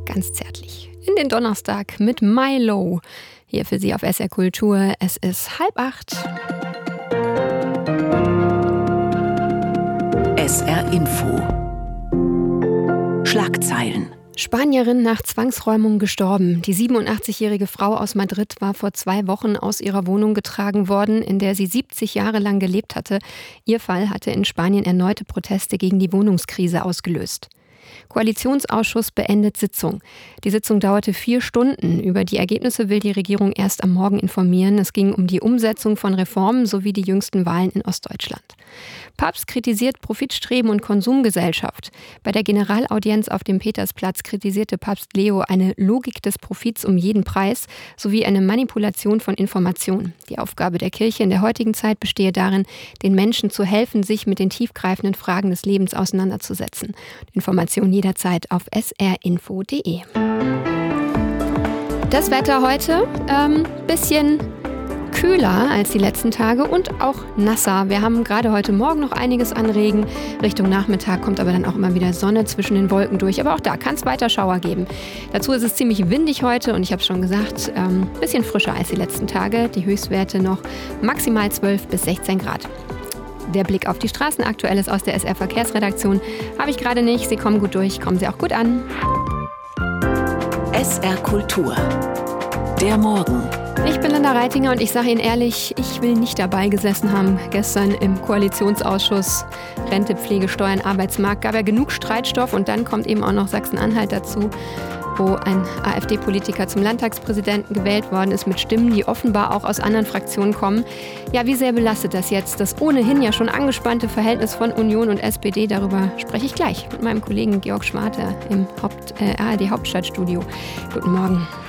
ganz zärtlich in den Donnerstag mit Milo. Hier für Sie auf SR Kultur. Es ist 7:30. SR Info. Schlagzeilen. Spanierin nach Zwangsräumung gestorben. Die 87-jährige Frau aus Madrid war vor 2 Wochen aus ihrer Wohnung getragen worden, in der sie 70 Jahre lang gelebt hatte. Ihr Fall hatte in Spanien erneute Proteste gegen die Wohnungskrise ausgelöst. Koalitionsausschuss beendet Sitzung. Die Sitzung dauerte 4 Stunden. Über die Ergebnisse will die Regierung erst am Morgen informieren. Es ging um die Umsetzung von Reformen sowie die jüngsten Wahlen in Ostdeutschland. Papst kritisiert Profitstreben und Konsumgesellschaft. Bei der Generalaudienz auf dem Petersplatz kritisierte Papst Leo eine Logik des Profits um jeden Preis sowie eine Manipulation von Informationen. Die Aufgabe der Kirche in der heutigen Zeit bestehe darin, den Menschen zu helfen, sich mit den tiefgreifenden Fragen des Lebens auseinanderzusetzen. Informationen jederzeit auf srinfo.de. Das Wetter heute, bisschen kühler als die letzten Tage und auch nasser. Wir haben gerade heute Morgen noch einiges an Regen. Richtung Nachmittag kommt aber dann auch immer wieder Sonne zwischen den Wolken durch. Aber auch da kann es weiter Schauer geben. Dazu ist es ziemlich windig heute und ich habe es schon gesagt, bisschen frischer als die letzten Tage. Die Höchstwerte noch maximal 12 bis 16 Grad. Der Blick auf die Straßen, Aktuelles aus der SR Verkehrsredaktion, habe ich gerade nicht. Sie kommen gut durch, kommen Sie auch gut an. SR Kultur. Der Morgen. Ich bin Linda Reitinger und ich sage Ihnen ehrlich, ich will nicht dabei gesessen haben. Gestern im Koalitionsausschuss Rente, Pflege, Steuern, Arbeitsmarkt gab ja genug Streitstoff und dann kommt eben auch noch Sachsen-Anhalt dazu, wo ein AfD-Politiker zum Landtagspräsidenten gewählt worden ist mit Stimmen, die offenbar auch aus anderen Fraktionen kommen. Ja, wie sehr belastet das jetzt? Das ohnehin ja schon angespannte Verhältnis von Union und SPD, darüber spreche ich gleich mit meinem Kollegen Georg Schwarte im ARD Hauptstadtstudio. Guten Morgen.